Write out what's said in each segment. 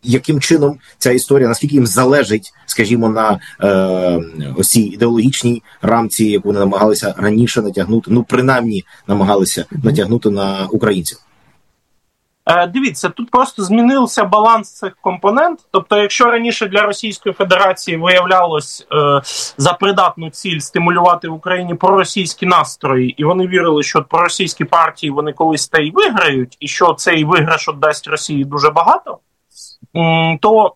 яким чином ця історія, наскільки їм залежить, скажімо, на ось цій ідеологічній рамці, яку вони намагалися раніше натягнути, ну, принаймні, намагалися натягнути на українців? Дивіться, тут просто змінився баланс цих компонент. Тобто, якщо раніше для Російської Федерації виявлялось за придатну ціль стимулювати в Україні проросійські настрої, і вони вірили, що проросійські партії вони колись та й виграють, і що цей виграш дасть Росії дуже багато, то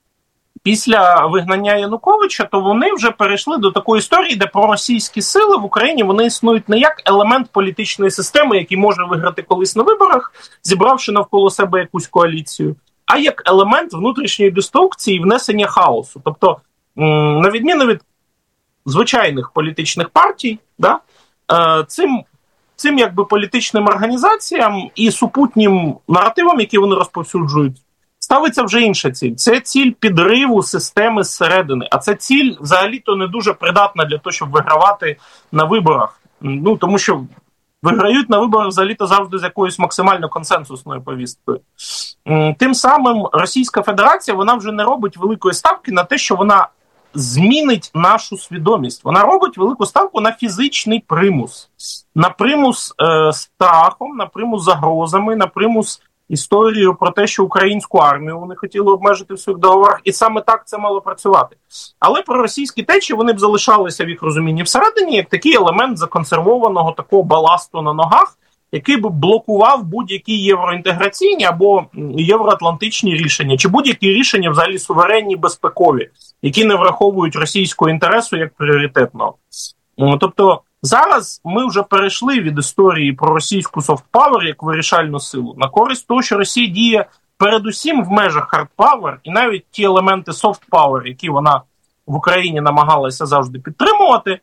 після вигнання Януковича, то вони вже перейшли до такої історії, де проросійські сили в Україні, вони існують не як елемент політичної системи, який може виграти колись на виборах, зібравши навколо себе якусь коаліцію, а як елемент внутрішньої деструкції і внесення хаосу. Тобто, на відміну від звичайних політичних партій, да, цим якби політичним організаціям і супутнім наративам, які вони розповсюджують, ставиться вже інша ціль. Це ціль підриву системи зсередини. А ця ціль взагалі-то не дуже придатна для того, щоб вигравати на виборах. Ну, тому що виграють на виборах взагалі-то завжди з якоюсь максимально консенсусною повісткою. Тим самим Російська Федерація, вона вже не робить великої ставки на те, що вона змінить нашу свідомість. Вона робить велику ставку на фізичний примус. На примус страхом, на примус загрозами, на примус історію про те, що українську армію вони хотіли обмежити в своїх договорах, і саме так це мало працювати. Але проросійські течії, вони б залишалися в їх розумінні всередині, як такий елемент законсервованого такого баласту на ногах, який би блокував будь-які євроінтеграційні або євроатлантичні рішення, чи будь-які рішення взагалі суверенні, безпекові, які не враховують російського інтересу як пріоритетного. Тобто, зараз ми вже перейшли від історії про російську софт-павер як вирішальну силу на користь того, що Росія діє передусім в межах хард-павер, і навіть ті елементи софт-павер, які вона в Україні намагалася завжди підтримувати,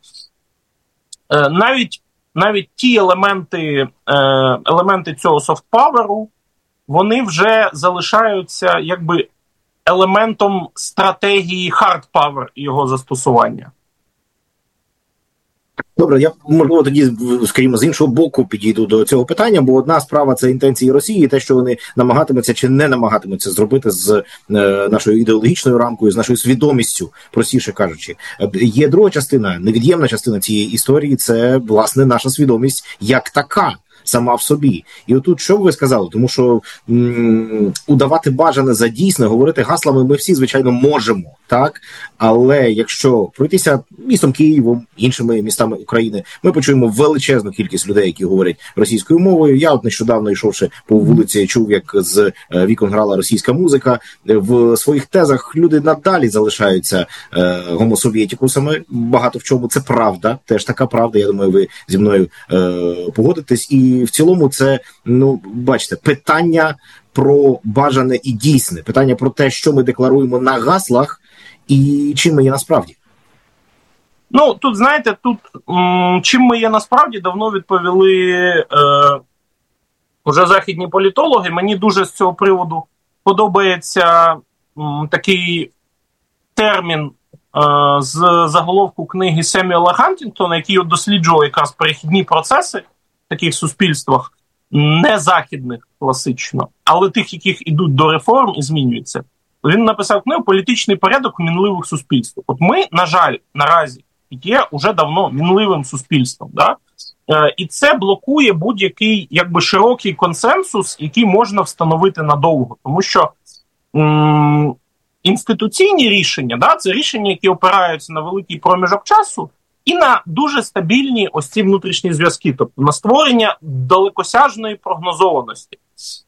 навіть ті елементи цього софт-паверу, вони вже залишаються якби елементом стратегії хард-павер і його застосування. Добре, я, можливо, тоді, скажімо, з іншого боку підійду до цього питання, бо одна справа – це інтенції Росії, те, що вони намагатимуться чи не намагатимуться зробити з нашою ідеологічною рамкою, з нашою свідомістю, простіше кажучи. Є друга частина, невід'ємна частина цієї історії – це, власне, наша свідомість як така, сама в собі. І отут що б ви сказали? Тому що удавати бажане за дійсне, говорити гаслами ми всі, звичайно, можемо, так? Але якщо пройтися містом Києвом, іншими містами України, ми почуємо величезну кількість людей, які говорять російською мовою. Я от нещодавно, йшовши по вулиці, чув, як з вікон грала російська музика. В своїх тезах люди надалі залишаються гомосовєтікусами. Багато в чому це правда, теж така правда. Я думаю, ви зі мною погодитесь. І в цілому це, ну, бачите, питання про бажане і дійсне, питання про те, що ми декларуємо на гаслах і чим ми є насправді. Ну, тут, знаєте, чим ми є насправді, давно відповіли уже західні політологи. Мені дуже з цього приводу подобається такий термін з заголовку книги Семюела Гантінгтона, який досліджував якраз перехідні процеси в таких суспільствах, не західних класично, але тих, яких ідуть до реформ і змінюються. Він написав книгу «Політичний порядок в мінливих суспільствах». От ми, на жаль, наразі є уже давно мінливим суспільством. Да? І це блокує будь-який якби широкий консенсус, який можна встановити надовго. Тому що інституційні рішення, да, це рішення, які опираються на великий проміжок часу і на дуже стабільні ось ці внутрішні зв'язки, тобто на створення далекосяжної прогнозованості.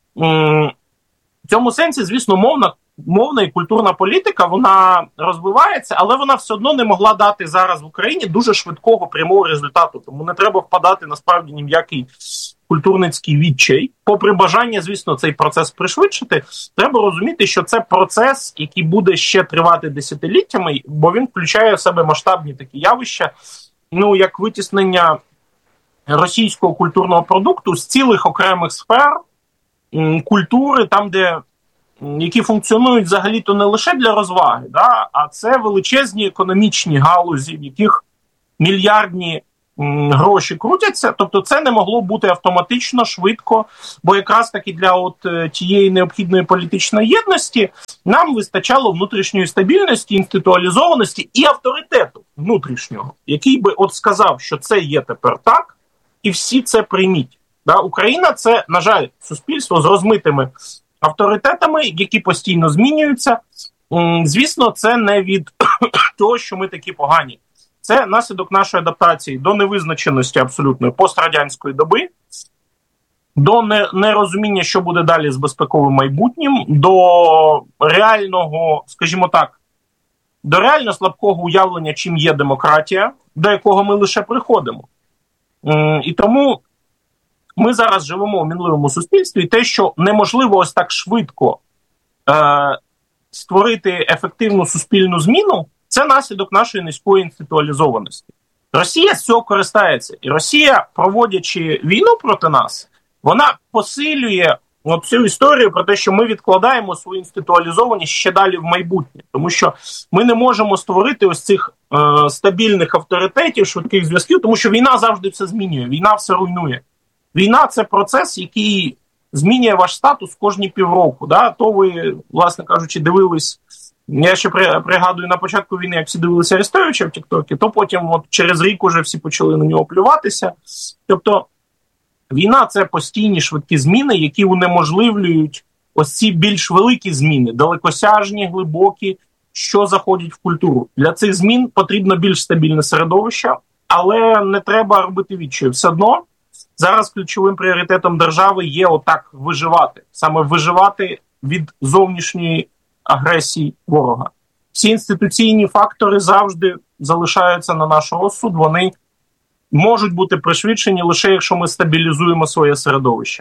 В цьому сенсі, звісно, мовна і культурна політика, вона розвивається, але вона все одно не могла дати зараз в Україні дуже швидкого прямого результату. Тому не треба впадати, насправді, ні в який культурницький відчай. Попри бажання, звісно, цей процес пришвидшити, треба розуміти, що це процес, який буде ще тривати десятиліттями, бо він включає в себе масштабні такі явища, ну, як витіснення російського культурного продукту з цілих окремих сфер культури, там, які функціонують взагалі-то не лише для розваги, да, а це величезні економічні галузі, в яких мільярдні гроші крутяться, тобто це не могло бути автоматично, швидко, бо якраз таки для тієї необхідної політичної єдності нам вистачало внутрішньої стабільності, інституалізованості і авторитету внутрішнього, який би сказав, що це є тепер так, і всі це прийміть. Україна – це, на жаль, суспільство з розмитими авторитетами, які постійно змінюються. Звісно, це не від того, що ми такі погані. Це наслідок нашої адаптації до невизначеності абсолютної пострадянської доби, до нерозуміння, що буде далі з безпековим майбутнім, до реального, скажімо так, до реально слабкого уявлення, чим є демократія, до якого ми лише приходимо. І тому ми зараз живемо в мінливому суспільстві, і те, що неможливо ось так швидко створити ефективну суспільну зміну, це наслідок нашої низької інституалізованості. Росія з цього користається. І Росія, проводячи війну проти нас, вона посилює цю історію про те, що ми відкладаємо свою інституалізованість ще далі в майбутнє. Тому що ми не можемо створити ось цих стабільних авторитетів, швидких зв'язків, тому що війна завжди все змінює, війна все руйнує. Війна – це процес, який змінює ваш статус кожні півроку. Да? То ви, власне кажучи, дивились, я ще пригадую на початку війни, як всі дивилися Арестовича в Тік-Токі, то потім через рік уже всі почали на нього плюватися. Тобто війна – це постійні швидкі зміни, які унеможливлюють ось ці більш великі зміни, далекосяжні, глибокі, що заходять в культуру. Для цих змін потрібно більш стабільне середовище, але не треба робити відчаю. Все одно зараз ключовим пріоритетом держави є отак виживати. Саме виживати від зовнішньої агресії ворога. Всі інституційні фактори завжди залишаються на наш розсуд, вони можуть бути пришвидшені лише якщо ми стабілізуємо своє середовище.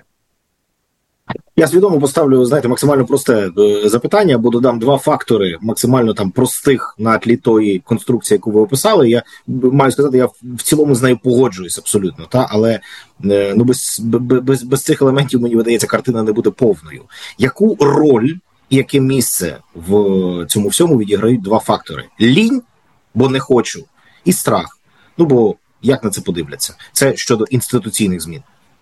Я свідомо поставлю, максимально просте запитання, або додам два фактори максимально простих на тлі тої конструкції, яку ви описали. Я маю сказати, я в цілому з нею погоджуюсь абсолютно, але без цих елементів, мені видається, картина не буде повною. Яку роль і яке місце в цьому всьому відіграють два фактори? Лінь, бо не хочу, і страх. Бо як на це подивляться? Це щодо інституційних змін.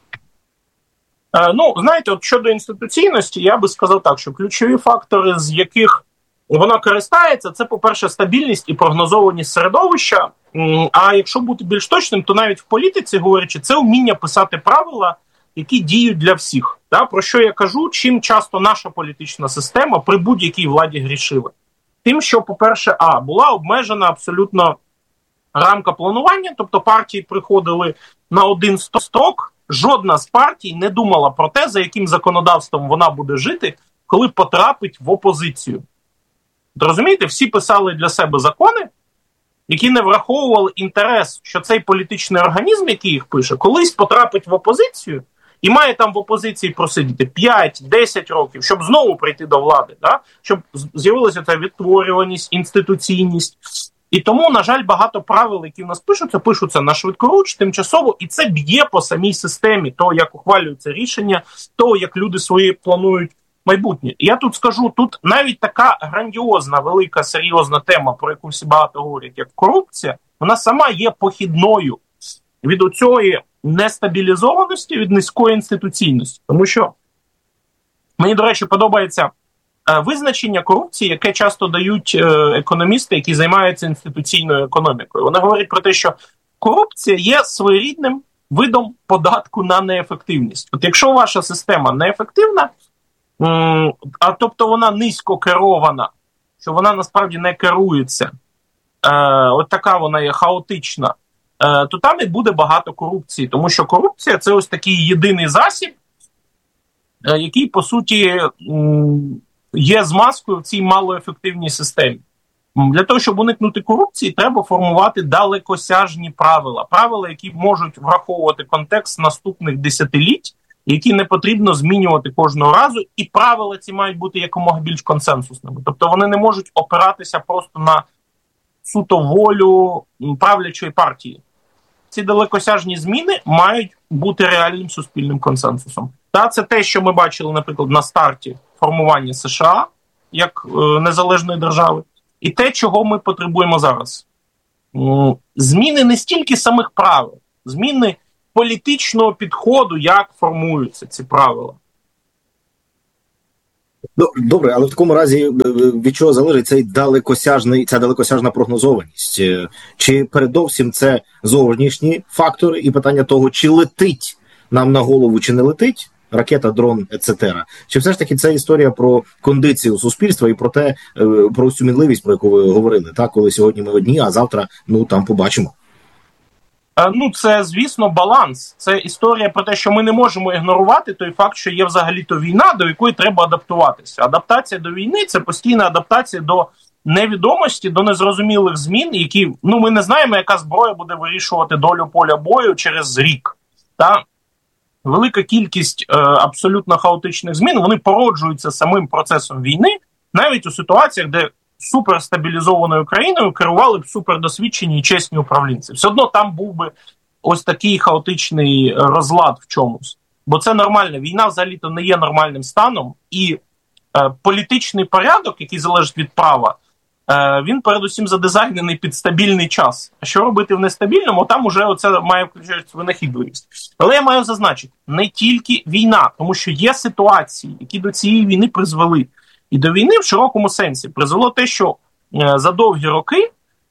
Знаєте, щодо інституційності, я би сказав так, що ключові фактори, з яких вона користається, це, по-перше, стабільність і прогнозованість середовища. А якщо бути більш точним, то навіть в політиці, говорячи, це вміння писати правила, які діють для всіх. Про що я кажу, чим часто наша політична система при будь-якій владі грішила? Тим, що, по-перше, була обмежена абсолютно рамка планування, тобто партії приходили на один строк, жодна з партій не думала про те, за яким законодавством вона буде жити, коли потрапить в опозицію. Розумієте, всі писали для себе закони, які не враховували інтерес, що цей політичний організм, який їх пише, колись потрапить в опозицію і має там в опозиції просидіти 5-10 років, щоб знову прийти до влади, щоб з'явилася ця відтворюваність, інституційність. І тому, на жаль, багато правил, які в нас пишуться на швидкоруч, тимчасово, і це б'є по самій системі, того, як ухвалюються рішення, того, як люди свої планують майбутнє. І я тут скажу, тут навіть така грандіозна, велика, серйозна тема, про яку всі багато говорять, як корупція, вона сама є похідною від оцієї нестабілізованості, від низької інституційності. Тому що мені, до речі, подобається визначення корупції, яке часто дають економісти, які займаються інституційною економікою. Вони говорять про те, що корупція є своєрідним видом податку на неефективність. От якщо ваша система неефективна, тобто вона низько керована, що вона насправді не керується, от така вона є хаотична, то там і буде багато корупції. Тому що корупція – це ось такий єдиний засіб, який, по суті, є змазкою в цій малоефективній системі. Для того, щоб уникнути корупції, треба формувати далекосяжні правила. Правила, які можуть враховувати контекст наступних десятиліть, які не потрібно змінювати кожного разу, і правила ці мають бути якомога більш консенсусними. Тобто вони не можуть опиратися просто на суто волю правлячої партії. Ці далекосяжні зміни мають бути реальним суспільним консенсусом. Це те, що ми бачили, наприклад, на старті формування США як незалежної держави, і те, чого ми потребуємо зараз. Зміни не стільки самих правил, зміни політичного підходу, як формуються ці правила. Добре, але в такому разі від чого залежить ця далекосяжна прогнозованість? Чи передовсім це зовнішні фактори і питання того, чи летить нам на голову, чи не летить ракета, дрон, etc. Чи все ж таки це історія про кондицію суспільства і про цю мінливість, про яку ви говорили, так? Коли сьогодні ми одні, а завтра, там побачимо. Це, звісно, баланс. Це історія про те, що ми не можемо ігнорувати той факт, що є взагалі-то війна, до якої треба адаптуватися. Адаптація до війни – це постійна адаптація до невідомості, до незрозумілих змін, які, ми не знаємо, яка зброя буде вирішувати долю поля бою через рік. Велика кількість абсолютно хаотичних змін, вони породжуються самим процесом війни, навіть у ситуаціях, де суперстабілізованою країною керували б супердосвідчені і чесні управлінці. Все одно там був би ось такий хаотичний розлад в чомусь. Бо це нормально. Війна взагалі-то не є нормальним станом. І політичний порядок, який залежить від права, він передусім задизайнений під стабільний час. А що робити в нестабільному, там уже оце має включати винахідливість. Але я маю зазначити, не тільки війна, тому що є ситуації, які до цієї війни призвели. І до війни в широкому сенсі призвело те, що за довгі роки,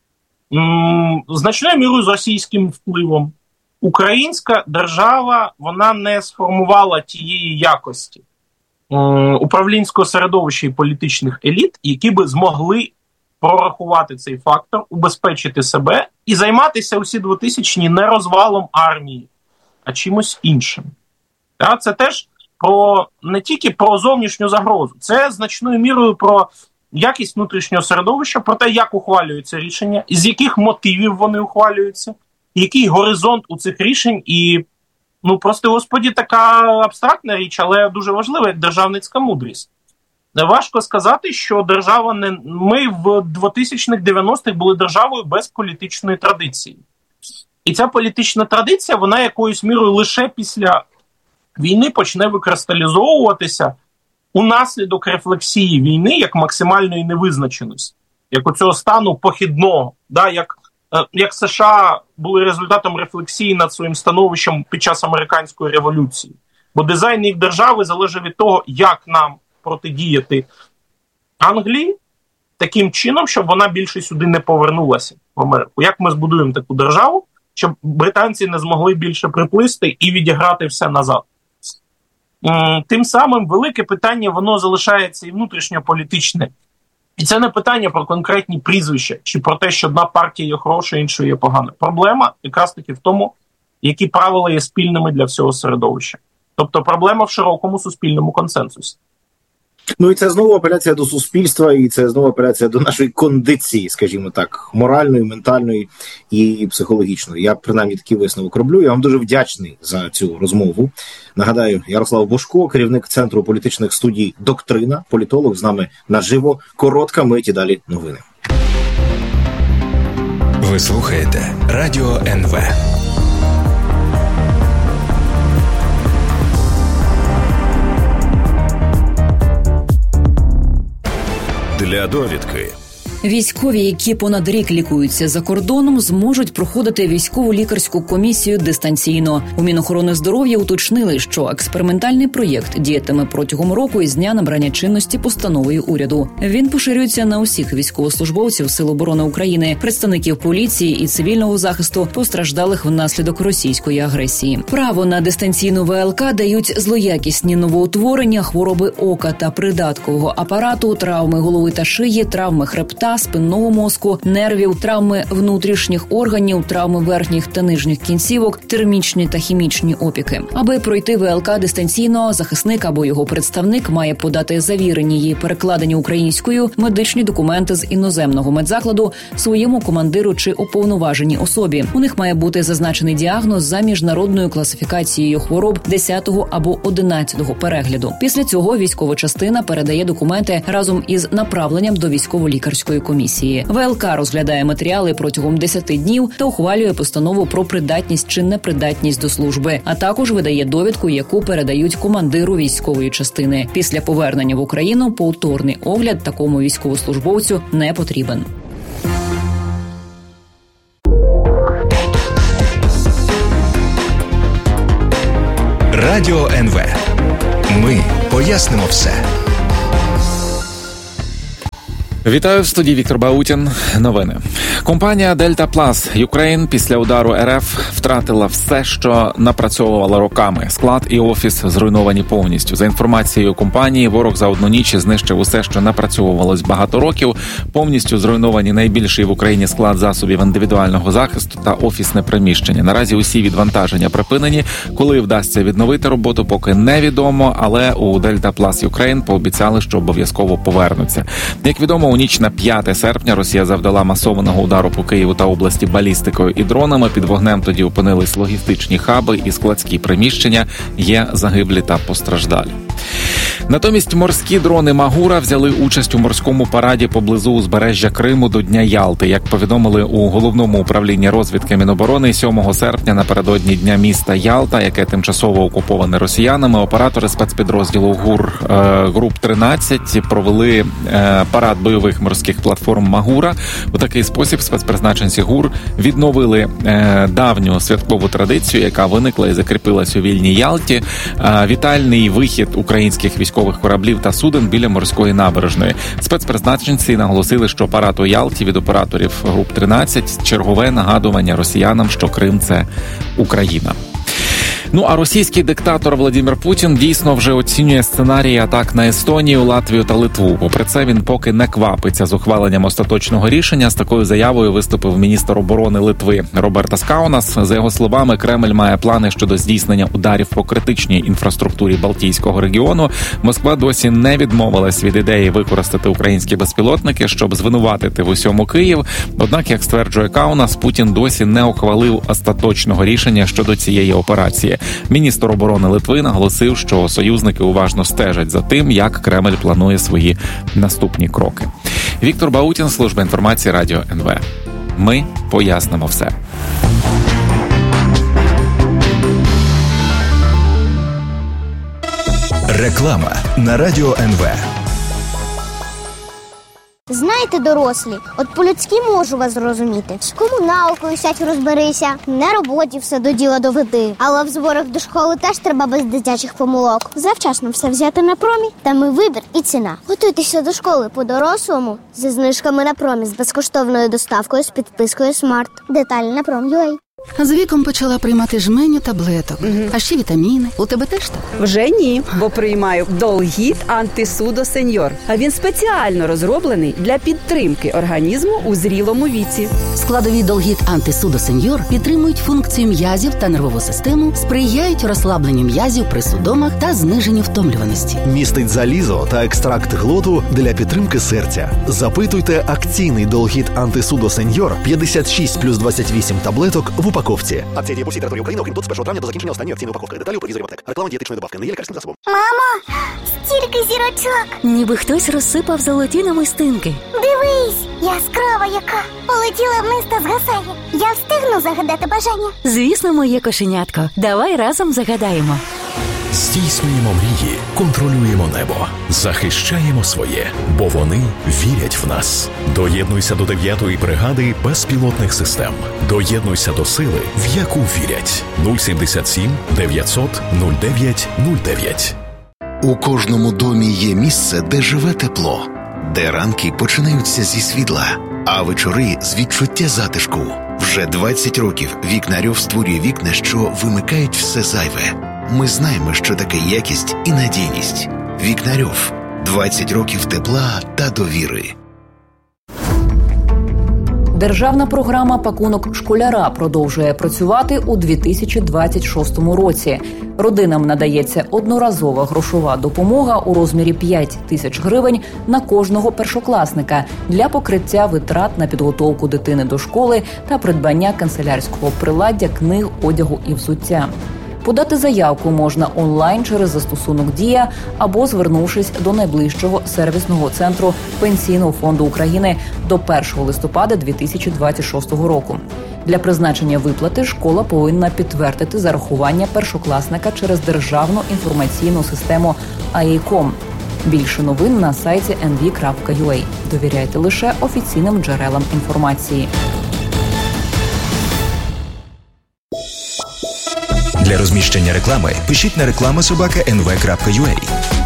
значною мірою з російським впливом, українська держава, вона не сформувала тієї якості управлінського середовища і політичних еліт, які би змогли прорахувати цей фактор, убезпечити себе і займатися усі 2000-ні не розвалом армії, а чимось іншим. Це теж не тільки про зовнішню загрозу, це значною мірою про якість внутрішнього середовища, про те, як ухвалюються рішення, з яких мотивів вони ухвалюються, який горизонт у цих рішень. І, прости господі, така абстрактна річ, але дуже важлива, як державницька мудрість. Важко сказати, що ми в 2000-х, 90-х були державою без політичної традиції. І ця політична традиція, вона якоюсь мірою лише після війни почне викристалізовуватися унаслідок рефлексії війни як максимальної невизначеності, як у цього стану похідного, як США були результатом рефлексії над своїм становищем під час американської революції. Бо дизайн їх держави залежить від того, як нам протидіяти Англії таким чином, щоб вона більше сюди не повернулася в Америку. Як ми збудуємо таку державу, щоб британці не змогли більше приплисти і відіграти все назад. Тим самим велике питання, воно залишається і внутрішньополітичне. І це не питання про конкретні прізвища, чи про те, що одна партія є хороша, інша є погана. Проблема якраз таки в тому, які правила є спільними для всього середовища. Тобто проблема в широкому суспільному консенсусі. І це знову апеляція до суспільства, і це знову апеляція до нашої кондиції, скажімо так, моральної, ментальної і психологічної. Я, принаймні, такий висновок роблю. Я вам дуже вдячний за цю розмову. Нагадаю, Ярослав Божко, керівник Центру політичних студій «Доктрина», політолог, з нами наживо. Коротка мить і далі новини. Ви слухаєте Радіо НВ. Для довідки. Військові, які понад рік лікуються за кордоном, зможуть проходити військову лікарську комісію дистанційно. У Мінохорони здоров'я уточнили, що експериментальний проєкт діятиме протягом року із дня набрання чинності постановою уряду. Він поширюється на усіх військовослужбовців Сил оборони України, представників поліції і цивільного захисту, постраждалих внаслідок російської агресії. Право на дистанційну ВЛК дають злоякісні новоутворення, хвороби ока та придаткового апарату, травми голови та шиї, травми хребта, спинного мозку, нервів, травми внутрішніх органів, травми верхніх та нижніх кінцівок, термічні та хімічні опіки. Аби пройти ВЛК дистанційно, захисник або його представник має подати завірені її перекладені українською медичні документи з іноземного медзакладу своєму командиру чи уповноваженій особі. У них має бути зазначений діагноз за міжнародною класифікацією хвороб 10-го або 11-го перегляду. Після цього військова частина передає документи разом із направленням до військово-лікарської комісії. ВЛК розглядає матеріали протягом 10 днів та ухвалює постанову про придатність чи непридатність до служби, а також видає довідку, яку передають командиру військової частини. Після повернення в Україну повторний огляд такому військовослужбовцю не потрібен. Радіо НВ. Ми пояснимо все. Вітаю в студії Віктор Баутін. Новини. Компанія Delta Plus Ukraine після удару РФ втратила все, що напрацьовувала роками. Склад і офіс зруйновані повністю. За інформацією компанії, ворог за одну ніч знищив усе, що напрацьовувалось багато років. Повністю зруйновані найбільший в Україні склад засобів індивідуального захисту та офісне приміщення. Наразі усі відвантаження припинені. Коли вдасться відновити роботу, поки невідомо, але у Delta Plus Ukraine пообіцяли, що обов'язково повернуться. Як відомо, у ніч на 5 серпня Росія завдала масованого удару по Києву та області балістикою і дронами. Під вогнем тоді опинились логістичні хаби і складські приміщення. Є загиблі та постраждалі. Натомість морські дрони Магура взяли участь у морському параді поблизу узбережжя Криму до Дня Ялти. Як повідомили у Головному управлінні розвідки Міноборони, 7 серпня напередодні Дня міста Ялта, яке тимчасово окуповане росіянами, оператори спецпідрозділу ГУР ГРУП-13 провели парад бойових морських платформ Магура. У такий спосіб спецпризначенці ГУР відновили давню святкову традицію, яка виникла і закріпилась у вільній Ялті. Вітальний вихід українських військових кораблів та суден біля морської набережної. Спецпризначенці наголосили, що парад у Ялті від операторів ГРУП-13 – чергове нагадування росіянам, що Крим – це Україна. А російський диктатор Владимир Путін дійсно вже оцінює сценарії атак на Естонію, Латвію та Литву. Попри це, він поки не квапиться з ухваленням остаточного рішення. З такою заявою виступив міністр оборони Литви Робертас Каунас. За його словами, Кремль має плани щодо здійснення ударів по критичній інфраструктурі Балтійського регіону. Москва досі не відмовилась від ідеї використати українські безпілотники, щоб звинуватити в усьому Київ. Однак, як стверджує Каунас, Путін досі не ухвалив остаточного рішення щодо цієї операції. Міністр оборони Литви наголосив, що союзники уважно стежать за тим, як Кремль планує свої наступні кроки. Віктор Баутін, служба інформації Радіо НВ. Ми пояснимо все. Реклама на Радіо НВ. Знаєте, дорослі, от по-людськи можу вас зрозуміти. З комуналкою сядь розберися, на роботі все до діла доведи. Але в зборах до школи теж треба без дитячих помилок. Завчасно все взяти на Промі, там і вибір, і ціна. Готуйтеся до школи по-дорослому зі знижками на Промі, з безкоштовною доставкою, з підпискою Смарт. Деталі на Prom.ua. З віком почала приймати жменю таблеток, а ще вітаміни. У тебе теж так? Вже ні, бо приймаю Долгіт Антисудо Сеньор. А він спеціально розроблений для підтримки організму у зрілому віці. Складові Долгіт Антисудо Сеньор підтримують функцію м'язів та нервову систему, сприяють розслабленню м'язів при судомах та зниженню втомлюваності. Містить залізо та екстракт глоту для підтримки серця. Запитуйте акційний Долгіт Антисудо Сеньор 56 плюс 28 таблеток в упаковці. Акція діє по всій території України, окрім тут з 1 травня до закінчення останньої акційної упаковки. Деталі у провізорі аптек. Реклама дієтичної добавки не є лікарським засобом. Мамо, стільки зірочок! Ніби хтось розсипав золоті намистинки. Дивись, яскрава яка! Полетіла вниз та згасає. Я встигну загадати бажання? Звісно, моє кошенятко. Давай разом загадаємо. Здійснюємо мрії, контролюємо небо, захищаємо своє, бо вони вірять в нас. Доєднуйся до 9-ї бригади безпілотних систем. Доєднуйся до сили, в яку вірять. 077 900 09 09. У кожному домі є місце, де живе тепло, де ранки починаються зі світла, а вечори з відчуття затишку. Вже 20 років Вікнарьов створює вікна, що вимикають все зайве. Ми знаємо, що таке якість і надійність. Вікнарьов. 20 років тепла та довіри. Державна програма «Пакунок школяра» продовжує працювати у 2026 році. Родинам надається одноразова грошова допомога у розмірі 5 тисяч гривень на кожного першокласника для покриття витрат на підготовку дитини до школи та придбання канцелярського приладдя, книг, одягу і взуття. Подати заявку можна онлайн через застосунок «Дія» або звернувшись до найближчого сервісного центру Пенсійного фонду України до 1 листопада 2026 року. Для призначення виплати школа повинна підтвердити зарахування першокласника через державну інформаційну систему АІКОМ. Більше новин на сайті nv.ua. Довіряйте лише офіційним джерелам інформації. Для розміщення реклами пишіть на reklama@nv.ua.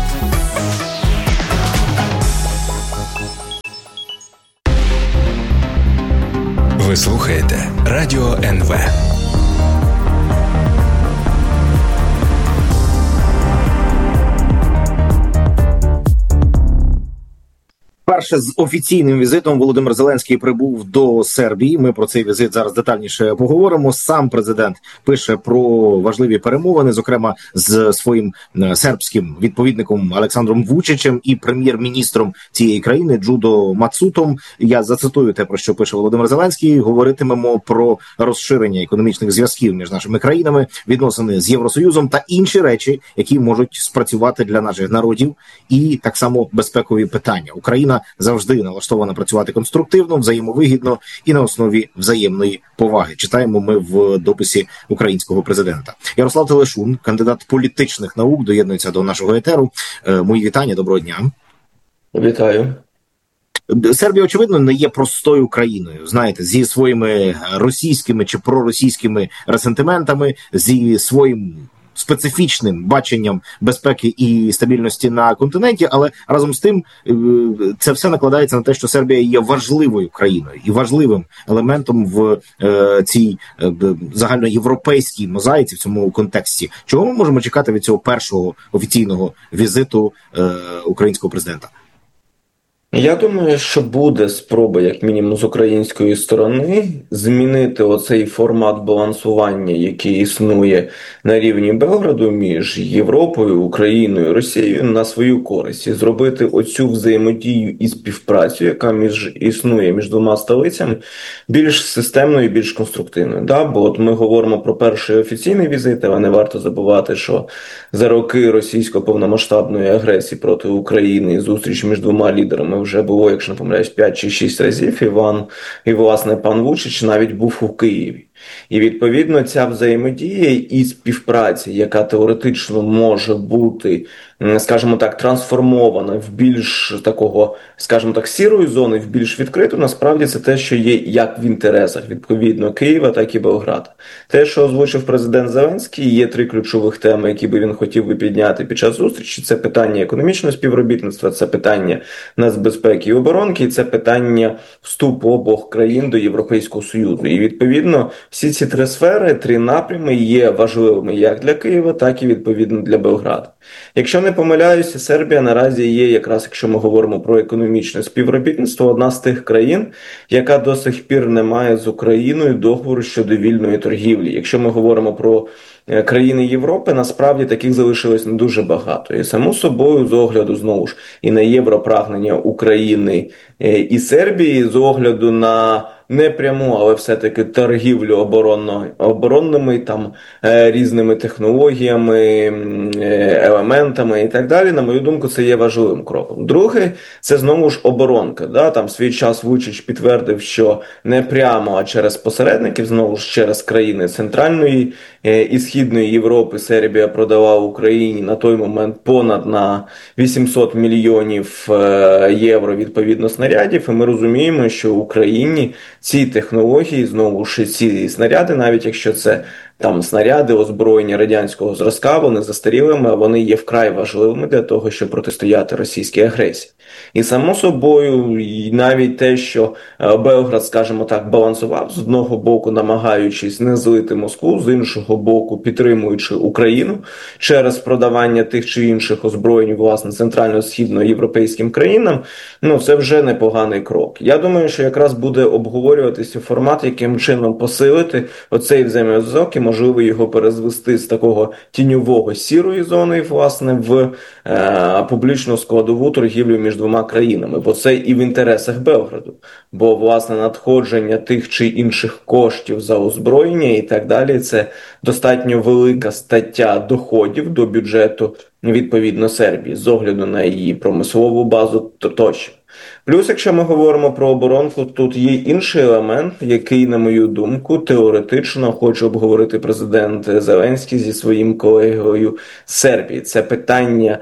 Ви слухаєте Радіо НВ. Перше з офіційним візитом Володимир Зеленський прибув до Сербії. Ми про цей візит зараз детальніше поговоримо. Сам президент пише про важливі перемовини, зокрема з своїм сербським відповідником Олександром Вучичем і прем'єр-міністром цієї країни Джудо Мацутом. Я зацитую те, про що пише Володимир Зеленський. Говоритимемо про розширення економічних зв'язків між нашими країнами, відносини з Євросоюзом та інші речі, які можуть спрацювати для наших народів, і так само безпекові питання. Україна завжди налаштована працювати конструктивно, взаємовигідно і на основі взаємної поваги. Читаємо ми в дописі українського президента. Ярослав Телешун, кандидат політичних наук, доєднується до нашого етеру. Мої вітання, доброго дня. Вітаю. Сербія, очевидно, не є простою країною, знаєте, зі своїми російськими чи проросійськими ресентиментами, зі своїм специфічним баченням безпеки і стабільності на континенті, але разом з тим це все накладається на те, що Сербія є важливою країною і важливим елементом в цій загальноєвропейській мозаїці, в цьому контексті. Чого ми можемо чекати від цього першого офіційного візиту українського президента? Я думаю, що буде спроба, як мінімум з української сторони, змінити оцей формат балансування, який існує на рівні Белграду між Європою, Україною, Росією, на свою користь. І зробити оцю взаємодію і співпрацю, яка існує між двома столицями, більш системною і більш конструктивною. Да? Бо от ми говоримо про перший офіційний візит, але не варто забувати, що за роки російсько-повномасштабної агресії проти України і зустріч між двома лідерами вже було, якщо не помиляюсь, 5 чи 6 разів. І, власне, пан Вучич навіть був у Києві. І, відповідно, ця взаємодія і співпраця, яка теоретично може бути, скажімо так, трансформована в більш такого, скажімо так, сірої зони, в більш відкриту, насправді це те, що є як в інтересах, відповідно, Києва, так і Белграда. Те, що озвучив президент Зеленський, є 3 ключових теми, які би він хотів би підняти під час зустрічі. Це питання економічного співробітництва, це питання нацбезпеки і оборонки, і це питання вступу обох країн до Європейського Союзу. І, відповідно, всі ці 3 сфери, 3 напрями є важливими як для Києва, так і, відповідно, для Белграда. Якщо не помиляюся, Сербія наразі є, якраз якщо ми говоримо про економічне співробітництво, одна з тих країн, яка до сих пір не має з Україною договору щодо вільної торгівлі. Якщо ми говоримо про країни Європи, насправді таких залишилось не дуже багато. І само собою, з огляду, знову ж, і на європрагнення України і Сербії, з огляду на не пряму, але все-таки торгівлю оборонними, там, різними технологіями, елементами і так далі, на мою думку, це є важливим кроком. Друге, це знову ж оборонка. Да? Там свій час Вучич підтвердив, що не прямо, а через посередників, знову ж через країни Центральної і Східної Європи Сербія продала Україні на той момент понад на 800 мільйонів євро відповідно снарядів, і ми розуміємо, що в Україні ці технології, знову ж ці снаряди, навіть якщо це там снаряди, озброєння радянського зразка, вони застарілими, а вони є вкрай важливими для того, щоб протистояти російській агресії. І само собою, і навіть те, що Белград, скажімо так, балансував, з одного боку намагаючись не злити Москву, з іншого боку підтримуючи Україну через продавання тих чи інших озброєнь, власне, центрально-східноєвропейським країнам, ну, це вже непоганий крок. Я думаю, що якраз буде обговорюватися формат, яким чином посилити оцей взаємозв'язок і, можливо, його перезвести з такого тіньового сірої зони, власне, в публічну складову торгівлю між двома країнами, бо це і в інтересах Белграду, бо, власне, надходження тих чи інших коштів за озброєння і так далі, це достатньо велика стаття доходів до бюджету, відповідно, Сербії, з огляду на її промислову базу тощо. Плюс, якщо ми говоримо про оборонку, тут є інший елемент, який, на мою думку, теоретично хоче обговорити президент Зеленський зі своїм колегою з Сербії. Це питання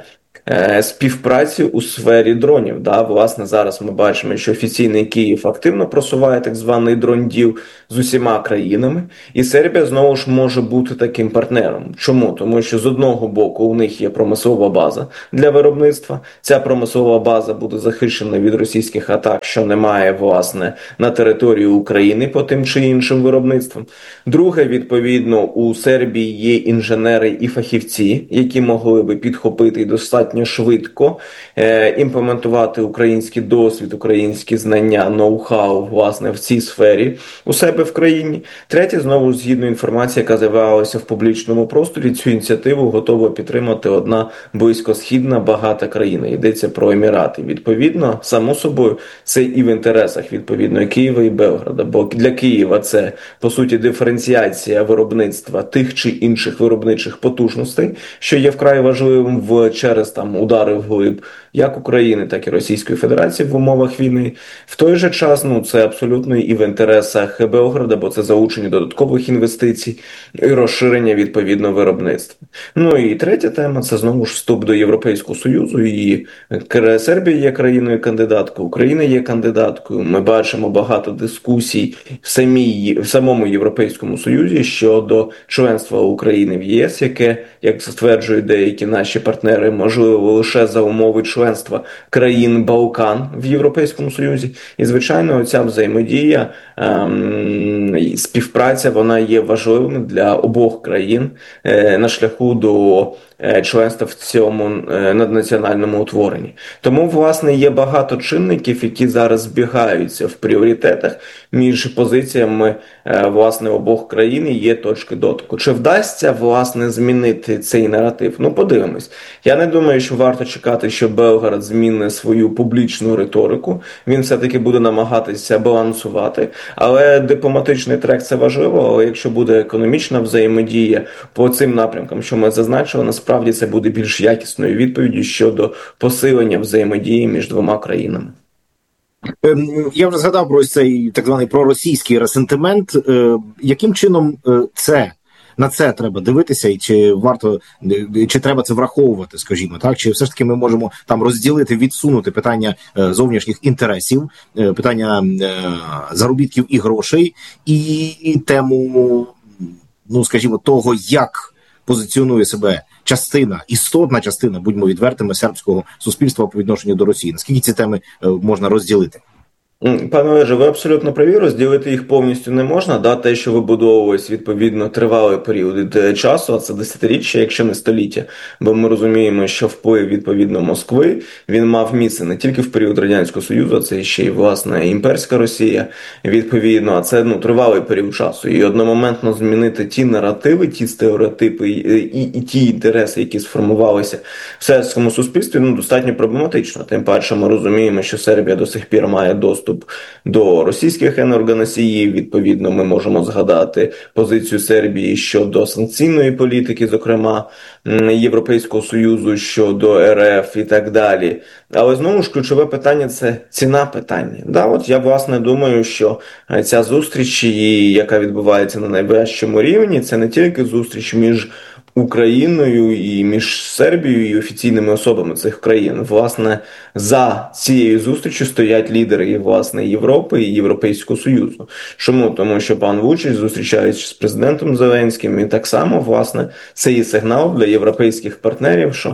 співпраці у сфері дронів. Да, власне, зараз ми бачимо, що офіційний Київ активно просуває так званий дрон-діл з усіма країнами, і Сербія знову ж може бути таким партнером. Чому? Тому що з одного боку у них є промислова база для виробництва. Ця промислова база буде захищена від російських атак, що немає, власне, на території України по тим чи іншим виробництвам. Друге, відповідно, у Сербії є інженери і фахівці, які могли би підхопити і достатньо швидко імплементувати український досвід, українські знання, ноу-хау, власне, в цій сфері у себе в країні. Третє, знову згідно інформації, яка з'явилася в публічному просторі, цю ініціативу готова підтримати одна близькосхідна багата країна. Йдеться про Емірати. Відповідно, само собою, це і в інтересах, відповідно, Києва і Белграда. Бо для Києва це, по суті, диференціація виробництва тих чи інших виробничих потужностей, що є вкрай важливим через удари вглиб як України, так і Російської Федерації в умовах війни. В той же час, це абсолютно і в інтересах Белграда, бо це залучення додаткових інвестицій і розширення, відповідно, виробництва. І третя тема – це, знову ж, вступ до Європейського Союзу. І Сербія є країною-кандидаткою, Україна є кандидаткою. Ми бачимо багато дискусій в самому Європейському Союзі щодо членства України в ЄС, яке, як стверджують деякі наші партнери, можливо лише за умови членства країн Балкан в Європейському Союзі. І, звичайно, ця взаємодія, співпраця, вона є важливою для обох країн на шляху до членства в цьому наднаціональному утворенні. Тому, власне, є багато чинників, які зараз збігаються в пріоритетах між позиціями, власне, обох країн, і є точки дотику. Чи вдасться, власне, змінити цей наратив? Подивимось. Я не думаю, що варто чекати, що Белград змінить свою публічну риторику. Він все-таки буде намагатися балансувати. Але дипломатичний трек – це важливо, але якщо буде економічна взаємодія по цим напрямкам, що ми зазначили, насправді це буде більш якісною відповіддю щодо посилення взаємодії між двома країнами. Я вже згадав про цей так званий проросійський ресентимент. Яким чином на це треба дивитися, і чи треба це враховувати, скажімо так, чи все ж таки ми можемо розділити, відсунути питання зовнішніх інтересів, питання заробітків і грошей, і тему, скажімо, того, як позиціонує себе істотна частина, будьмо відвертими, сербського суспільства по відношенню до Росії. Наскільки ці теми можна розділити? Пане Олеже, ви абсолютно праві, розділити їх повністю не можна. Те, що вибудовувалось, відповідно, тривалий період часу, а це десятиріччя, якщо не століття. Бо ми розуміємо, що вплив, відповідно, Москви, він мав місце не тільки в період Радянського Союзу, а це ще й, власне, імперська Росія, відповідно, а це, тривалий період часу. І одномоментно змінити ті наративи, ті стереотипи і ті інтереси, які сформувалися в сербському суспільстві, достатньо проблематично. Тим паче ми розуміємо, що Сербія до сих пір має доступ до російських енергоносіїв. Відповідно, ми можемо згадати позицію Сербії щодо санкційної політики, зокрема Європейського Союзу, щодо РФ і так далі. Але, знову ж, ключове питання – це ціна питання. Я, власне, думаю, що ця зустріч, яка відбувається на найвищому рівні, це не тільки зустріч між Україною і між Сербією і офіційними особами цих країн. Власне, за цією зустрічю стоять лідери, власне, Європи і Європейського Союзу. Чому? Тому що пан Вучич, зустрічаючись з президентом Зеленським, і так само, власне, це є сигнал для європейських партнерів, що,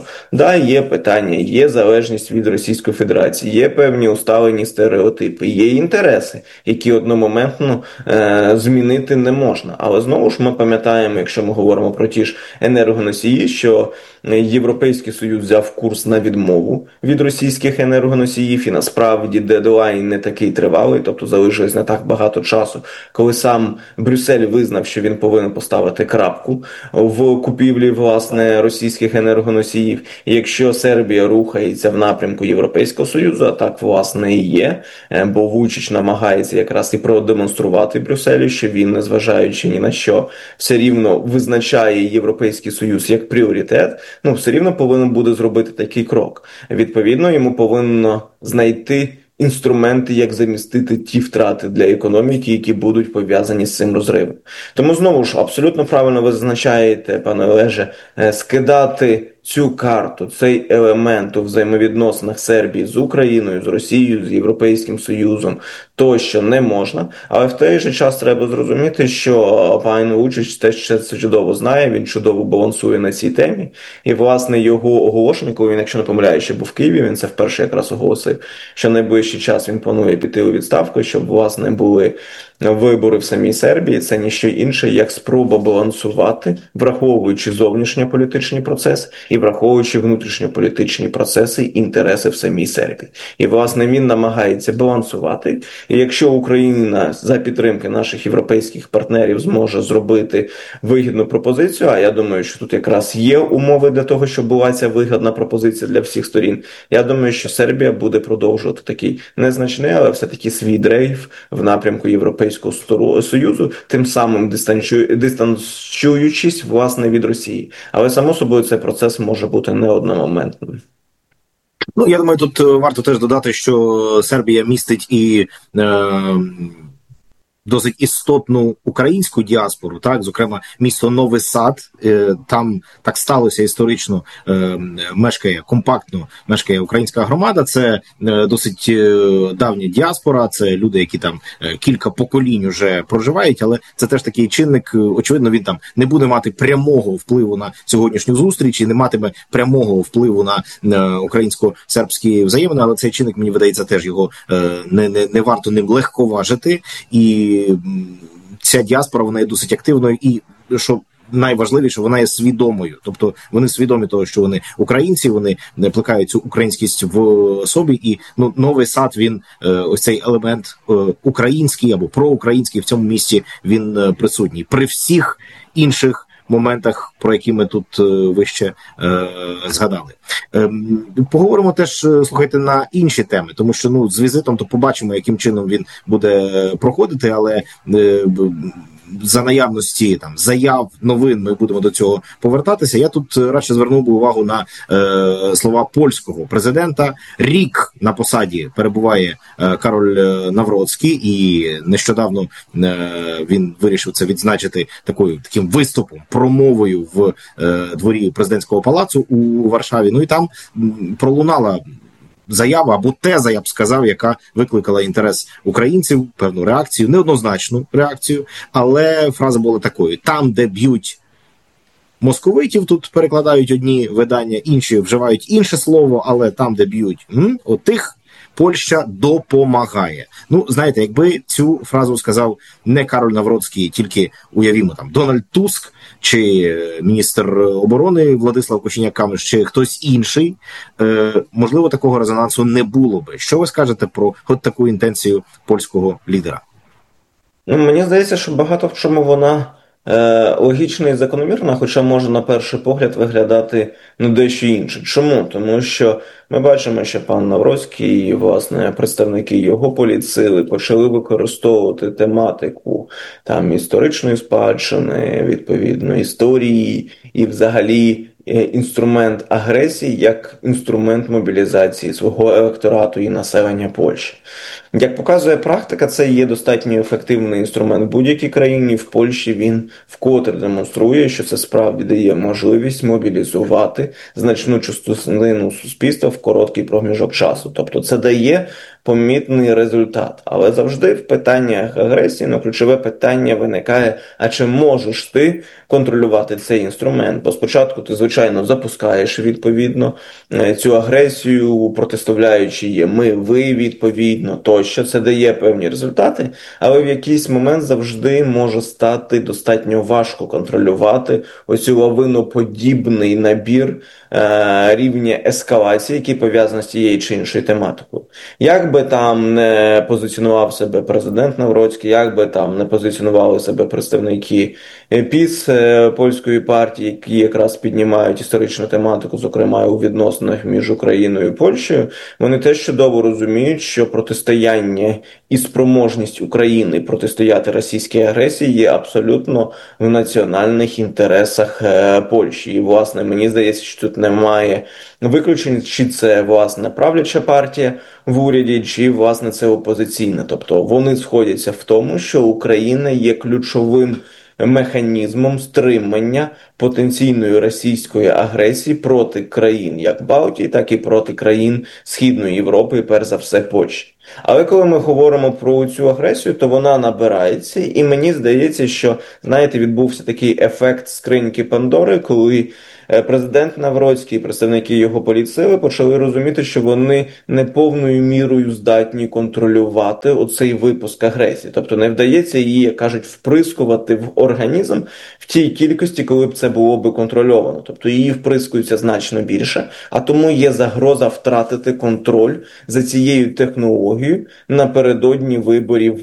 є питання, є залежність від Російської Федерації, є певні усталені стереотипи, є інтереси, які одномоментно змінити не можна. Але, знову ж, ми пам'ятаємо, якщо ми говоримо про ті ж енергоносії, що Європейський Союз взяв курс на відмову від російських енергоносіїв, і насправді дедлайн не такий тривалий, тобто залишилось не так багато часу, коли сам Брюссель визнав, що він повинен поставити крапку в купівлі, власне, російських енергоносіїв. І якщо Сербія рухається в напрямку Європейського Союзу, а так, власне, і є, бо Вучич намагається якраз і продемонструвати Брюсселю, що він, незважаючи ні на що, все рівно визначає Європейський Союз як пріоритет, все рівно повинен буде зробити такий крок. Відповідно, йому повинно знайти інструменти, як замістити ті втрати для економіки, які будуть пов'язані з цим розривом. Тому, знову ж, абсолютно правильно ви зазначаєте, пане Олеже, скидати цю карту, цей елемент у взаємовідносинах Сербії з Україною, з Росією, з Європейським Союзом тощо не можна. Але в той же час треба зрозуміти, що пан Вучич теж це чудово знає, він чудово балансує на цій темі. І, власне, його оголошення, коли він, якщо не помиляюсь, ще був в Києві, він це вперше якраз оголосив, що в найближчий час він планує піти у відставку, щоб, власне, були вибори в самій Сербії. Це ніщо інше, як спроба балансувати, враховуючи зовнішньополітичні процеси і враховуючи внутрішньополітичні процеси і інтереси в самій Сербії. І, власне, він намагається балансувати. І якщо Україна за підтримки наших європейських партнерів зможе зробити вигідну пропозицію, а я думаю, що тут якраз є умови для того, щоб була ця вигідна пропозиція для всіх сторін, я думаю, що Сербія буде продовжувати такий незначний, але все-таки свій дрейф в напрямку Європейського Союзу, тим самим дистанціюючись, власне, від Росії. Але, само собою, цей процес може бути не одномоментним. Ну, я думаю, тут варто теж додати, що Сербія містить і досить істотну українську діаспору, так, зокрема, місто Новий Сад, там так сталося історично, компактно мешкає українська громада, це досить давня діаспора, це люди, які там кілька поколінь уже проживають, але це теж такий чинник, очевидно, він там не буде мати прямого впливу на сьогоднішню зустріч і не матиме прямого впливу на українсько-сербські взаємини, але цей чинник, мені видається, теж його не варто ним легковажити, і ця діаспора, вона є досить активною і, що найважливіше, вона є свідомою. Тобто вони свідомі того, що вони українці, вони плекають цю українськість в собі. І Новий Сад, він, ось цей елемент український або проукраїнський в цьому місті, він присутній. При всіх інших моментах, про які ми тут вище згадали. Поговоримо теж, слухайте, на інші теми, тому що з візитом то побачимо, яким чином він буде проходити, але за наявності там заяв, новин, ми будемо до цього повертатися. Я тут радше звернув би увагу на слова польського президента. Рік на посаді перебуває Кароль Навроцький, і нещодавно він вирішив це відзначити таким виступом, промовою в дворі президентського палацу у Варшаві. Ну і там пролунала заява або теза, я б сказав, яка викликала інтерес українців, певну реакцію, неоднозначну реакцію, але фраза була такою: там, де б'ють московитів, тут перекладають одні видання, інші вживають інше слово, але там, де б'ють отих, Польща допомагає. Ну, знаєте, якби цю фразу сказав не Кароль Навроцький, тільки, уявімо, там, Дональд Туск, чи міністр оборони Владислав Кошеняк-Камиш, чи хтось інший, можливо, такого резонансу не було би. Що ви скажете про от таку інтенцію польського лідера? Мені здається, що багато в чому вона логічна і закономірна, хоча може на перший погляд виглядати дещо інше. Чому? Тому що ми бачимо, що пан Навроцький і, власне, представники його політсили почали використовувати тематику там історичної спадщини, відповідно, історії і взагалі інструмент агресії як інструмент мобілізації свого електорату і населення Польщі. Як показує практика, це є достатньо ефективний інструмент в будь-якій країні. В Польщі він вкотре демонструє, що це справді дає можливість мобілізувати значну частину суспільства в короткий проміжок часу. Тобто це дає помітний результат. Але завжди в питаннях агресії ключове питання виникає: а чи можеш ти контролювати цей інструмент? Бо спочатку ти, звичайно, запускаєш відповідно цю агресію, протиставляючи є ми, ви, відповідно, тощо. Це дає певні результати, але в якийсь момент завжди може стати достатньо важко контролювати оцю лавиноподібний набір рівня ескалації, який пов'язаний з тією чи іншою тематикою. Як би там не позиціонував себе президент Навроцький, як би там не позиціонували себе представники ПіС польської партії, які якраз піднімають історичну тематику, зокрема у відносинах між Україною і Польщею, вони теж чудово розуміють, що протистояння і спроможність України протистояти російській агресії є абсолютно в національних інтересах Польщі. І, власне, мені здається, що тут немає виключень, чи це, власне, правляча партія в уряді, чи, власне, це опозиційна. Тобто вони сходяться в тому, що Україна є ключовим механізмом стримання потенційної російської агресії проти країн як Балтії, так і проти країн Східної Європи, і перш за все Польщі. Але коли ми говоримо про цю агресію, то вона набирається, і мені здається, що, знаєте, відбувся такий ефект скриньки Пандори, коли президент Навроцький і представники його політсили почали розуміти, що вони не повною мірою здатні контролювати оцей випуск агресії. Тобто не вдається її, як кажуть, вприскувати в організм в тій кількості, коли б це було би контрольовано. Тобто її вприскується значно більше, а тому є загроза втратити контроль за цією технологією напередодні виборів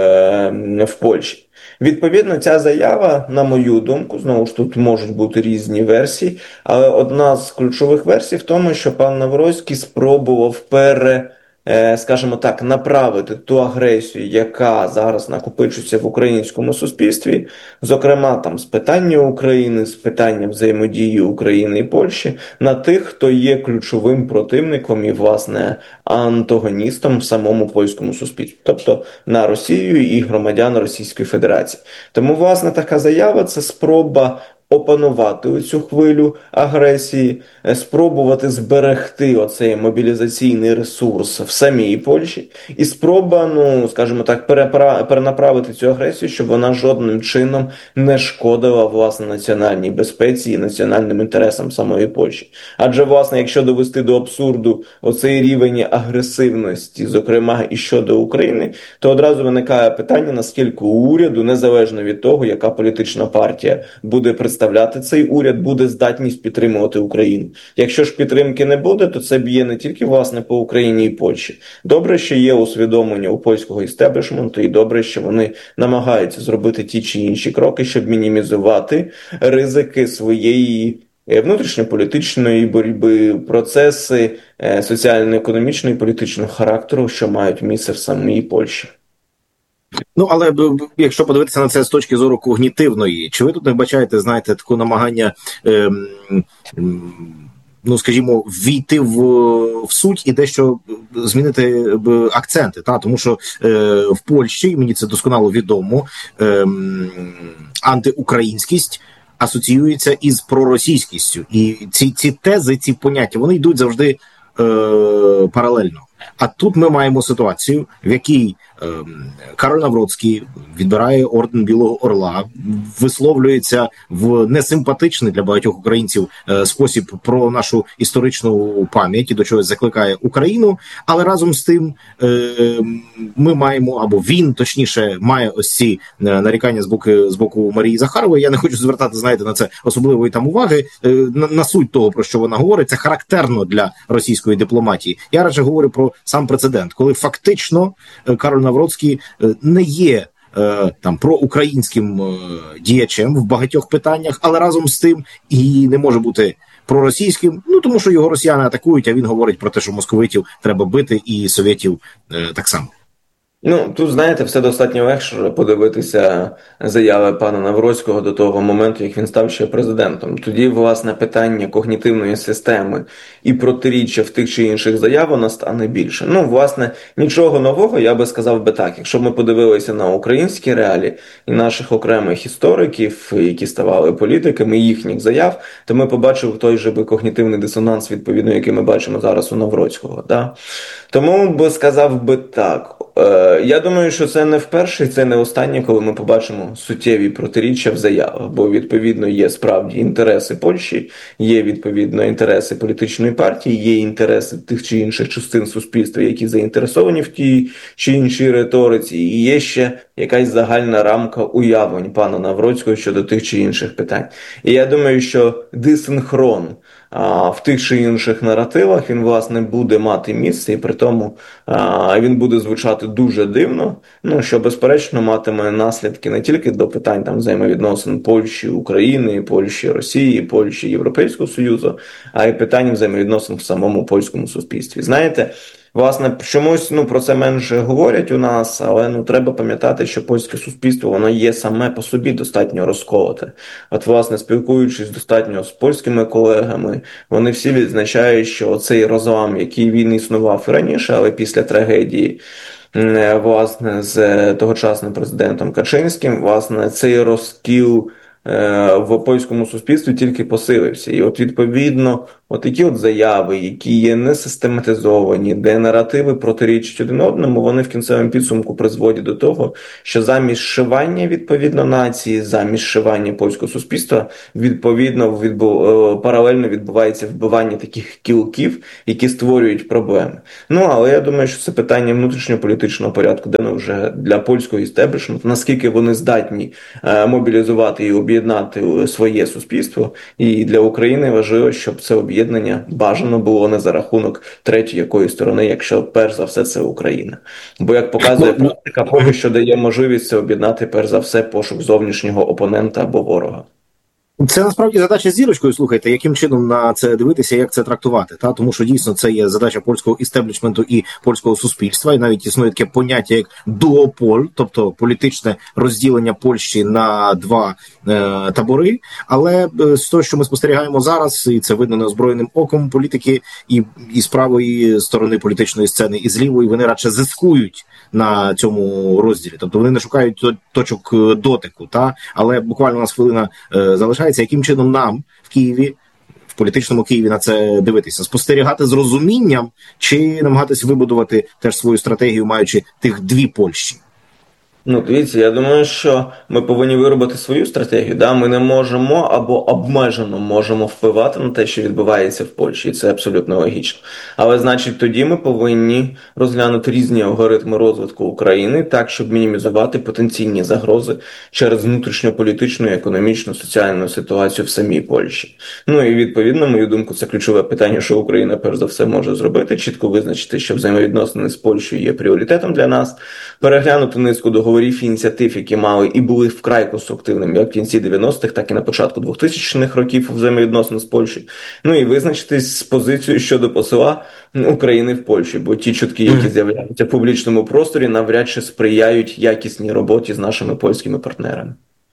в Польщі. Відповідно, ця заява, на мою думку, знову ж тут можуть бути різні версії, але одна з ключових версій в тому, що пан Навроцький спробував скажімо так, направити ту агресію, яка зараз накопичується в українському суспільстві, зокрема там з питання України, з питання взаємодії України і Польщі, на тих, хто є ключовим противником і, власне, антагоністом в самому польському суспільстві, тобто на Росію і громадян Російської Федерації. Тому, власне, така заява – це спроба опанувати оцю хвилю агресії, спробувати зберегти оцей мобілізаційний ресурс в самій Польщі і спроба, скажімо так, перенаправити цю агресію, щоб вона жодним чином не шкодила, власне, національній безпеці і національним інтересам самої Польщі. Адже, власне, якщо довести до абсурду оцей рівень агресивності, зокрема і щодо України, то одразу виникає питання, наскільки уряду, незалежно від того, яка політична партія буде представляти цей уряд, буде здатність підтримувати Україну. Якщо ж підтримки не буде, то це б'є не тільки, власне, по Україні і Польщі. Добре, що є усвідомлення у польського істеблішменту, і добре, що вони намагаються зробити ті чи інші кроки, щоб мінімізувати ризики своєї внутрішньополітичної боротьби, процеси соціально-економічного і політичного характеру, що мають місце в самій Польщі. Але якщо подивитися на це з точки зору когнітивної, чи ви тут не вбачаєте, знаєте, таке намагання, скажімо, війти в суть і дещо змінити акценти, тому що в Польщі, мені це досконало відомо, антиукраїнськість асоціюється із проросійськістю. І ці тези, ці поняття, вони йдуть завжди паралельно. А тут ми маємо ситуацію, в якій Кароль Навроцький відбирає орден Білого Орла, висловлюється в несимпатичний для багатьох українців спосіб про нашу історичну пам'ять і до чогось закликає Україну, але разом з тим ми маємо, або він, точніше, має ось ці нарікання з боку Марії Захарової. Я не хочу звертати, знаєте, на це особливої там уваги, на суть того, про що вона говорить. Це характерно для російської дипломатії. Я радше говорю про сам прецедент, коли фактично Кароль Навроцький не є проукраїнським діячем в багатьох питаннях, але разом з тим і не може бути проросійським, тому що його росіяни атакують, а він говорить про те, що московитів треба бити і совєтів так само. Тут, знаєте, все достатньо легше подивитися заяви пана Навроцького до того моменту, як він став ще президентом. Тоді, власне, питання когнітивної системи і протиріччя в тих чи інших заявах воно стане більше. Власне, нічого нового, я би сказав би так. Якщо ми подивилися на українські реалії і наших окремих істориків, які ставали політиками, їхніх заяв, то ми побачили той же когнітивний дисонанс, відповідно, який ми бачимо зараз у Навроцького. Да? Тому би сказав би так. Я думаю, що це не вперше і це не останнє, коли ми побачимо суттєві протиріччя в заявах, бо, відповідно, є справді інтереси Польщі, є, відповідно, інтереси політичної партії, є інтереси тих чи інших частин суспільства, які заінтересовані в тій чи іншій риториці, і є ще якась загальна рамка уявлень пана Навроцького щодо тих чи інших питань. І я думаю, що дисинхрон в тих чи інших наративах він, власне, буде мати місце, і при тому він буде звучати дуже дивно, що, безперечно, матиме наслідки не тільки до питань взаємовідносин Польщі, України, Польщі, Росії, Польщі, Європейського Союзу, а й питань взаємовідносин в самому польському суспільстві. Знаєте, власне, чомусь про це менше говорять у нас, але треба пам'ятати, що польське суспільство, воно є саме по собі достатньо розколоте. Власне, спілкуючись достатньо з польськими колегами, вони всі відзначають, що цей розлам, який він існував і раніше, але після трагедії власне, з тогочасним президентом Качинським, власне, цей розкіл в польському суспільстві тільки посилився. І от відповідно, такі заяви, які є не систематизовані, де наративи протирічать один одному, вони в кінцевому підсумку призводять до того, що замість шивання, відповідно, нації, замість шивання польського суспільства, відповідно, паралельно відбувається вбивання таких кілків, які створюють проблеми. Але я думаю, що це питання внутрішньополітичного порядку денного вже для польського істеблішменту, наскільки вони здатні мобілізувати і об'єднати своє суспільство. І для України важливо, щоб це об'єднання бажано було не за рахунок третьої якоїсь сторони, якщо перш за все це Україна. Бо, як показує практика, поки що дає можливість це об'єднати перш за все пошук зовнішнього опонента або ворога. Це насправді задача з зірочкою, слухайте, яким чином на це дивитися, як це трактувати, тому що дійсно це є задача польського істеблішменту і польського суспільства, і навіть існує таке поняття як дуополь, тобто політичне розділення Польщі на два табори, але з того, що ми спостерігаємо зараз, і це видно неозброєним оком, політики і з правої сторони політичної сцени, і з лівої, вони радше зискують на цьому розділі, тобто вони не шукають точок дотику, але буквально у нас хвилина залишається. Яким чином нам в Києві, в політичному Києві на це дивитися? Спостерігати з розумінням чи намагатися вибудувати теж свою стратегію, маючи тих дві Польщі? Дивіться, я думаю, що ми повинні виробити свою стратегію. Ми не можемо або обмежено можемо впливати на те, що відбувається в Польщі, і це абсолютно логічно. Але, значить, тоді ми повинні розглянути різні алгоритми розвитку України так, щоб мінімізувати потенційні загрози через внутрішньополітичну, економічну, соціальну ситуацію в самій Польщі. І, відповідно, на мою думку, це ключове питання, що Україна, перш за все, може зробити, чітко визначити, що взаємовідносини з Польщею є пріоритетом для нас, переглянути низку договорів і ініціатив, які мали і були вкрай конструктивними як в кінці 90-х, так і на початку 2000-х років взаємовідносин з Польщею. І визначитись з позицією щодо посла України в Польщі, бо ті чутки, які з'являються в публічному просторі, навряд чи сприяють якісній роботі з нашими польськими партнерами.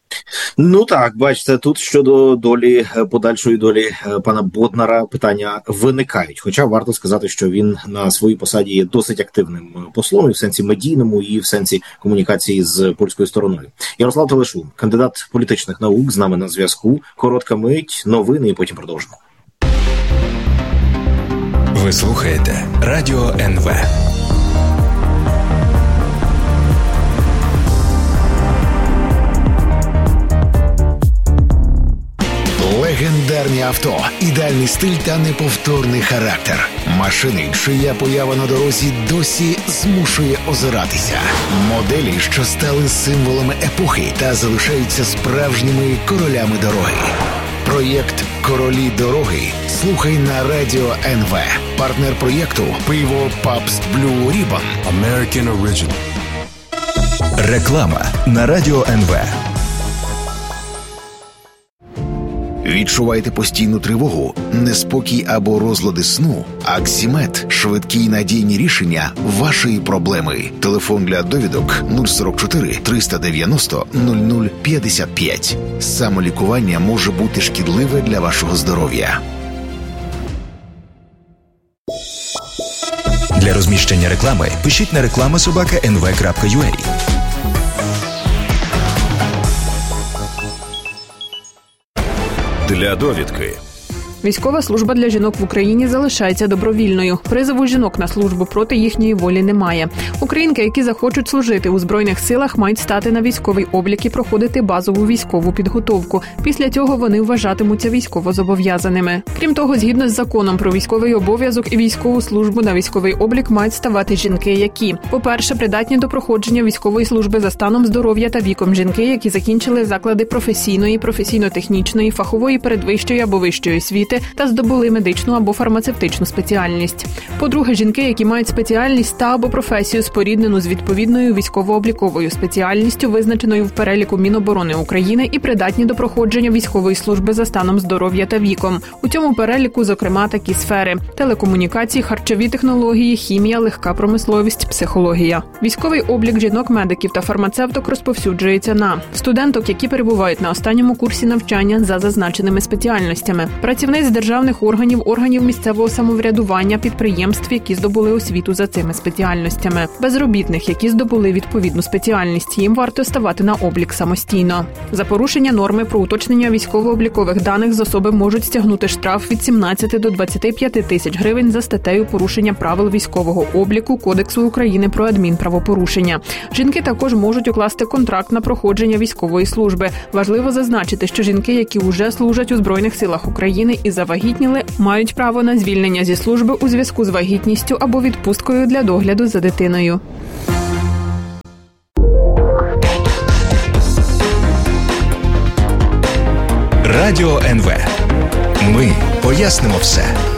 Так, бачите, тут щодо подальшої долі пана Боднара питання виникають. Хоча варто сказати, що він на своїй посаді є досить активним послом і в сенсі медійному, і в сенсі комунікації з польською стороною. Ярослав Телешун, кандидат політичних наук, з нами на зв'язку. Коротка мить, новини і потім продовжимо. Ви слухаєте Радіо НВ. Легендарні авто, ідеальний стиль та неповторний характер. Машини, чия поява на дорозі досі змушує озиратися. Моделі, що стали символами епохи та залишаються справжніми королями дороги. Проєкт «Королі дороги» слухай на Радіо НВ. Партнер проєкту – пиво Pabst Blue Ribbon. American Original. Реклама на Радіо НВ. Відчуваєте постійну тривогу, неспокій або розлади сну? Аксімед – швидкі й надійні рішення вашої проблеми. Телефон для довідок 044 390 0055. Самолікування може бути шкідливе для вашого здоров'я. Для розміщення реклами пишіть на reklama@nv.ua. Для довідки. Військова служба для жінок в Україні залишається добровільною. Призову жінок на службу проти їхньої волі немає. Українки, які захочуть служити у Збройних силах, мають стати на військовий облік і проходити базову військову підготовку. Після цього вони вважатимуться військовозобов'язаними. Крім того, згідно з законом про військовий обов'язок і військову службу на військовий облік мають ставати жінки, які, по-перше, придатні до проходження військової служби за станом здоров'я та віком, жінки, які закінчили заклади професійної, професійно-технічної, фахової передвищої або вищої освіти та здобули медичну або фармацевтичну спеціальність. По-друге, жінки, які мають спеціальність та або професію, споріднену з відповідною військово-обліковою спеціальністю, визначеною в переліку Міноборони України, і придатні до проходження військової служби за станом здоров'я та віком. У цьому переліку, зокрема, такі сфери: телекомунікації, харчові технології, хімія, легка промисловість, психологія. Військовий облік жінок-медиків та фармацевток розповсюджується на студенток, які перебувають на останньому курсі навчання за зазначеними спеціальностями, працівників представниць державних органів місцевого самоврядування, підприємств, які здобули освіту за цими спеціальностями. Безробітних, які здобули відповідну спеціальність, їм варто ставати на облік самостійно. За порушення норми про уточнення військово-облікових даних з особи можуть стягнути штраф від 17 до 25 тисяч гривень за статтею порушення правил військового обліку Кодексу України про адмінправопорушення. Жінки також можуть укласти контракт на проходження військової служби. Важливо зазначити, що жінки, які вже служать у Збройних силах України і завагітніли, мають право на звільнення зі служби у зв'язку з вагітністю або відпусткою для догляду за дитиною. Радіо НВ. Ми пояснимо все.